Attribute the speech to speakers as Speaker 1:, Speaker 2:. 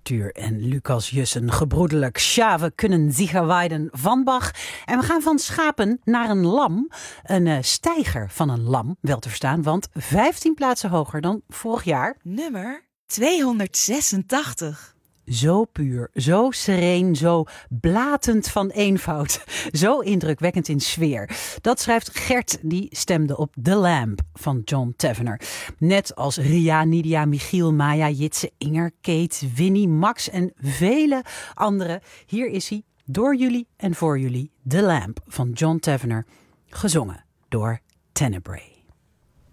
Speaker 1: partituur en Lucas Jussen gebroedelijk Schafe kunnen sicher weiden van Bach. En we gaan van schapen naar een lam. Een steiger van een lam, wel te verstaan, want 15 plaatsen hoger dan vorig jaar.
Speaker 2: Nummer 286.
Speaker 1: Zo puur, zo sereen, zo blatend van eenvoud. Zo indrukwekkend in sfeer. Dat schrijft Gert, die stemde op The Lamp van John Tavener. Net als Ria, Nidia, Michiel, Maya, Jitse, Inger, Kate, Winnie, Max en vele anderen. Hier is hij, door jullie en voor jullie, The Lamp van John Tavener. Gezongen door Tenebrae.